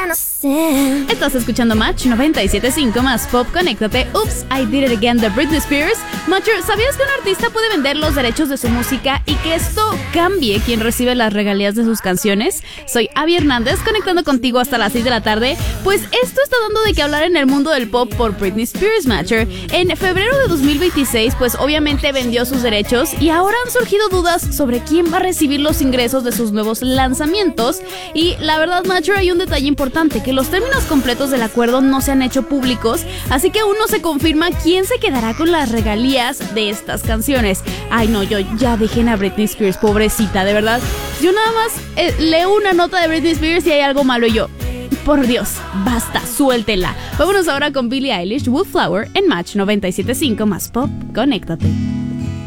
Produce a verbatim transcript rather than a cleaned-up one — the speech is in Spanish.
Estás escuchando Match noventa y siete punto cinco más Pop. Conéctate. Oops, I Did It Again de Britney Spears. Matcher, ¿sabías que un artista puede vender los derechos de su música y que esto cambie quién recibe las regalías de sus canciones? Soy Abby Hernández, conectando contigo hasta las seis de la tarde. Pues esto está dando de qué hablar en el mundo del pop por Britney Spears, Matcher. En febrero de dos mil veintiséis, pues obviamente vendió sus derechos y ahora han surgido dudas sobre quién va a recibir los ingresos de sus nuevos lanzamientos. Y la verdad, Matcher, hay un detalle importante, que los términos completos del acuerdo no se han hecho públicos, así que aún no se confirma quién se quedará con las regalías de estas canciones. Ay no, yo ya dejen a Britney Spears, pobrecita, de verdad. Yo nada más eh, leo una nota de Britney Spears y hay algo malo y yo, por Dios, basta, suéltela. Vámonos ahora con Billie Eilish, Wallflower en Match noventa y siete punto cinco más Pop. Conéctate.